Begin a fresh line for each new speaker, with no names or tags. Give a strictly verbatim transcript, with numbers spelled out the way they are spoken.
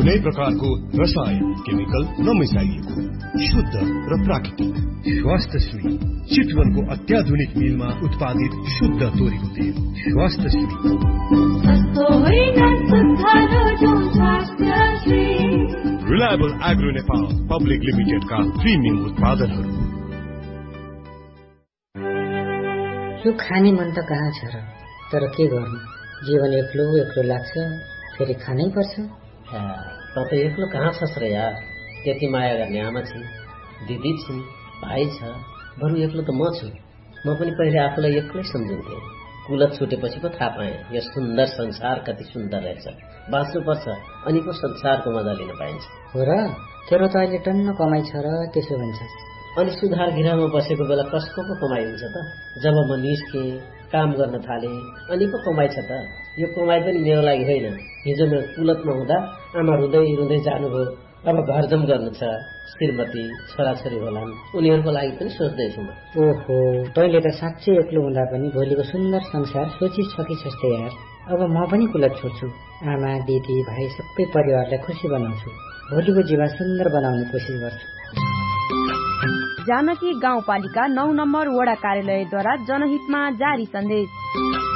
कुनै प्रकारको रसायन केमिकल नमिसाइएको शुद्ध र प्राकृतिक स्वास्थ्यश्री चितवनको अत्याधुनिक मिलमा उत्पादित शुद्ध तोरीको तेल स्वास्थ्यश्री। रिलायबल एग्रो नेपाल पब्लिक लिमिटेडका प्रिमियम उत्पादनहरू।
यो खाने मन त कहाँ छ र, तर के गर्नु, जीवन एक्लो एक्लो लाग्छ, फेरि खानै पर्छ।
त त एक्लो कहाँ छस् र यार, त्यति माया गर्ने आमा छिन्, दिदी छिन्, भाइ छ, बरु एक्लो त म छु। म पनि पहिले आफूलाई एक्लै सम्झिन्थेँ, कुलत छुटेपछि पो थाहा पाएँ यो सुन्दर संसार कति सुन्दर रहेछ। बाँच्नुपर्छ अनि पो संसारको मजा लिन पाइन्छ।
हो र, तेरो त अहिले टन्न कमाइ छ र त्यसो भन्छ।
अनि सुधार गृहमा बसेको बेला कसको पो कमाइ हुन्छ त? जब म निस्केँ, काम गर्न थालेँ, अनि पो कमाइ छ त। यो कमाइ पनि मेरो लागि होइन। हिजो मेरो कुलतमा हुँदा आमा रुँदै रुँदै जानुभयो, अब घरजम गर्नु छ, श्रीमती छोराछोरी होलान्, उनीहरूको लागि पनि सोच्दैछु म।
ओहो, तैँले त साँच्चै एक्लो हुँदा पनि भोलिको सुन्दर संसार सोचिसकिछस् त यार। अब म पनि कुलत छोड्छु, आमा दिदी भाइ सबै परिवारलाई खुसी बनाउँछु, भोलिको जीवन सुन्दर बनाउने कोसिस गर्छु।
जानकी गाउँपालिका नौ नम्बर वडा कार्यालयद्वारा जनहितमा जारी सन्देश।